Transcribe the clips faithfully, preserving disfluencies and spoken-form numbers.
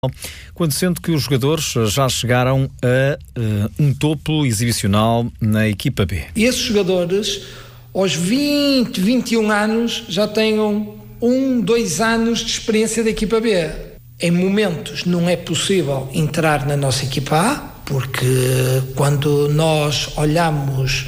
quando sente que os jogadores já chegaram a uh, um topo exibicional na equipa B. E esses jogadores, aos vinte, vinte e um anos, já tenham um, dois anos de experiência da equipa B. Em momentos não é possível entrar na nossa equipa A, porque quando nós olhamos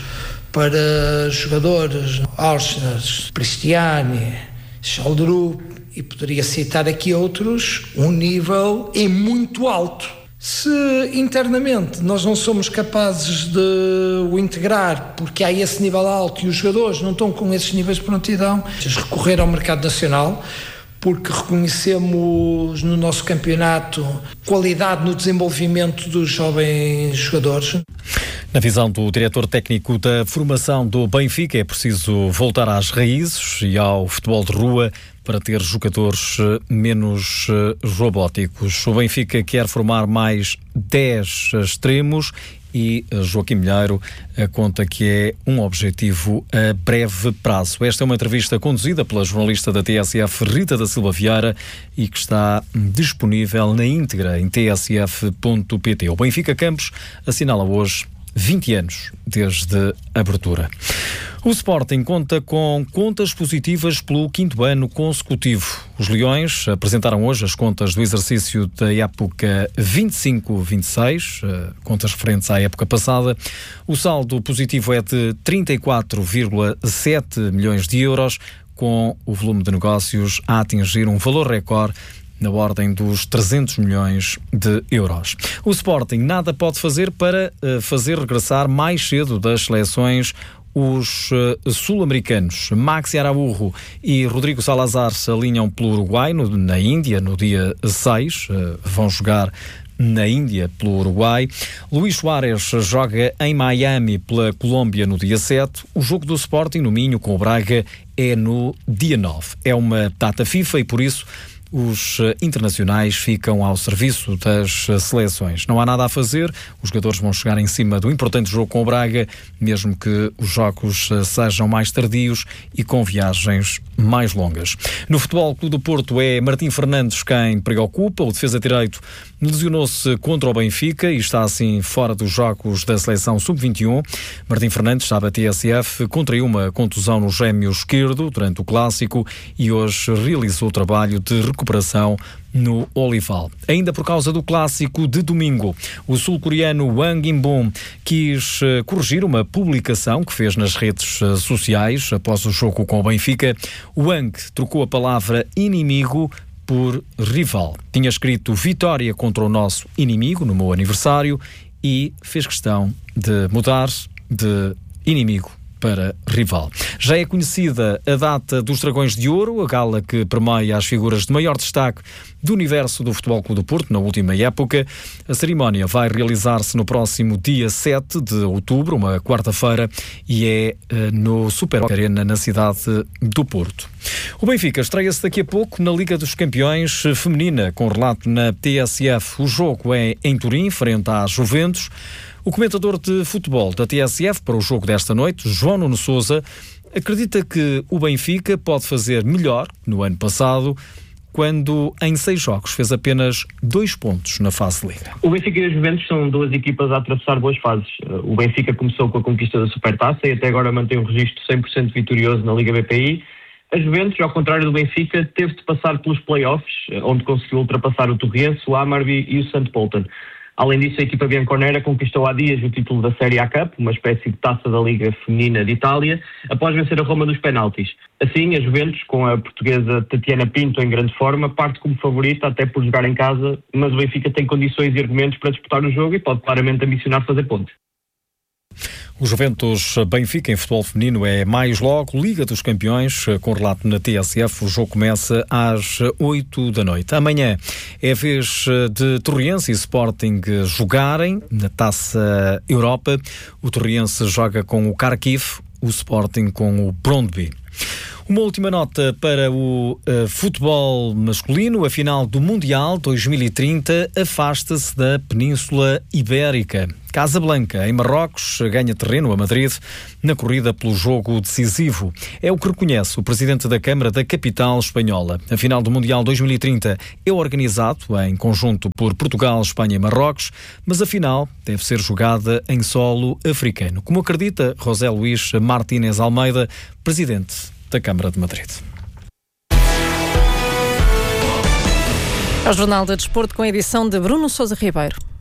para jogadores, Arsenal, Cristiani, Schaldrup, e poderia citar aqui outros, um nível é muito alto. Se internamente nós não somos capazes de o integrar porque há esse nível alto e os jogadores não estão com esses níveis de prontidão, recorrer ao mercado nacional, porque reconhecemos no nosso campeonato qualidade no desenvolvimento dos jovens jogadores. Na visão do diretor técnico da formação do Benfica, é preciso voltar às raízes e ao futebol de rua para ter jogadores menos robóticos. O Benfica quer formar mais dez extremos e Joaquim Milheiro conta que é um objetivo a breve prazo. Esta é uma entrevista conduzida pela jornalista da T S F, Rita da Silva Vieira, e que está disponível na íntegra em t s f ponto p t. O Benfica Campos assinala hoje vinte anos desde a abertura. O Sporting conta com contas positivas pelo quinto ano consecutivo. Os Leões apresentaram hoje as contas do exercício da época vinte e cinco vinte e seis, contas referentes à época passada. O saldo positivo é de trinta e quatro vírgula sete milhões de euros, com o volume de negócios a atingir um valor recorde na ordem dos trezentos milhões de euros. O Sporting nada pode fazer para uh, fazer regressar mais cedo das seleções os uh, sul-americanos. Maxi Araújo e Rodrigo Salazar se alinham pelo Uruguai, no, na Índia, no dia seis. Uh, vão jogar na Índia pelo Uruguai. Luís Soares joga em Miami pela Colômbia no dia sete. O jogo do Sporting no Minho com o Braga é no dia nove. É uma data FIFA e por isso os internacionais ficam ao serviço das seleções. Não há nada a fazer, os jogadores vão chegar em cima do importante jogo com o Braga, mesmo que os jogos sejam mais tardios e com viagens mais longas. No Futebol Clube do Porto é Martim Fernandes quem preocupa. O defesa-direito lesionou-se contra o Benfica e está assim fora dos jogos da seleção sub vinte e um. Martim Fernandes, sabe a T S F, contraiu uma contusão no gêmeo esquerdo durante o Clássico e hoje realizou o trabalho de recuperação recuperação no Olival. Ainda por causa do Clássico de domingo, o sul-coreano Wang In-bum quis uh, corrigir uma publicação que fez nas redes uh, sociais após o jogo com o Benfica. Wang trocou a palavra inimigo por rival. Tinha escrito vitória contra o nosso inimigo no meu aniversário e fez questão de mudar de inimigo para rival. Já é conhecida a data dos Dragões de Ouro, a gala que premia as figuras de maior destaque do universo do Futebol Clube do Porto na última época. A cerimónia vai realizar-se no próximo dia sete de outubro, uma quarta-feira, e é uh, no Super Arena, na cidade do Porto. O Benfica estreia-se daqui a pouco na Liga dos Campeões feminina, com relato na T S F. O jogo é em Turim, frente à Juventus. O comentador de futebol da T S F para o jogo desta noite, João Nuno Sousa, acredita que o Benfica pode fazer melhor no ano passado, quando em seis jogos fez apenas dois pontos na fase de Liga. O Benfica e a Juventus são duas equipas a atravessar boas fases. O Benfica começou com a conquista da Supertaça e até agora mantém um registro cem por cento vitorioso na Liga B P I. A Juventus, ao contrário do Benfica, teve de passar pelos play-offs, onde conseguiu ultrapassar o Torrense, o Hammarby e o St. Pölten. Além disso, a equipa bianconera conquistou há dias o título da Série A Cup, uma espécie de taça da Liga Feminina de Itália, após vencer a Roma dos penaltis. Assim, a Juventus, com a portuguesa Tatiana Pinto em grande forma, parte como favorita até por jogar em casa, mas o Benfica tem condições e argumentos para disputar o jogo e pode claramente ambicionar fazer pontos. O Juventus Benfica em futebol feminino é mais logo, Liga dos Campeões, com relato na T S F. O jogo começa às oito da noite. Amanhã é a vez de Torrense e Sporting jogarem na Taça Europa. O Torrense joga com o Kharkiv, o Sporting com o Brøndby. Uma última nota para o uh, futebol masculino. A final do Mundial dois mil e trinta afasta-se da Península Ibérica. Casablanca, em Marrocos, ganha terreno a Madrid na corrida pelo jogo decisivo. É o que reconhece o presidente da Câmara da capital espanhola. A final do Mundial dois mil e trinta é organizado em conjunto por Portugal, Espanha e Marrocos, mas a final deve ser jogada em solo africano, como acredita José Luís Martínez Almeida, presidente da Câmara de Madrid. É o Jornal de Desporto com a edição de Bruno Sousa Ribeiro.